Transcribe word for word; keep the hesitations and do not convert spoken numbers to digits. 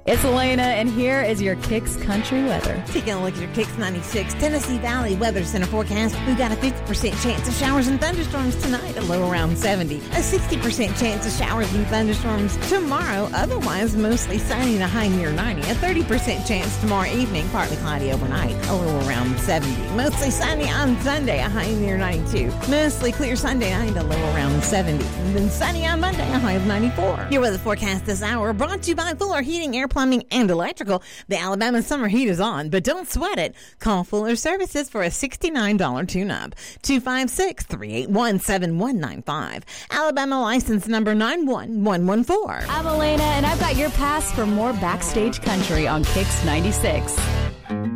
It's Elena, and here is your Kicks Country weather. Taking a look at your Kicks ninety-six Tennessee Valley Weather Center forecast. We've got a fifty percent chance of showers and thunderstorms tonight, a low around seventy. A sixty percent chance of showers and thunderstorms tomorrow, otherwise mostly sunny and a high near ninety. A thirty percent chance tomorrow evening, partly cloudy overnight, a low around seventy. Mostly sunny on Sunday, a high near ninety-two. Mostly clear Sunday night, a low around seventy. And then sunny on Monday, a high of ninety-four. Your weather forecast this hour brought to you by Fuller Heating, Air Plumbing, and Electrical. The Alabama summer heat is on, but don't sweat it. Call Fuller Services for a sixty-nine dollars tune-up. two five six, three eight one, seven one nine five. Alabama license number nine one one one four. I'm Elena, and I've got your pass for more Backstage Country on Kicks ninety-six.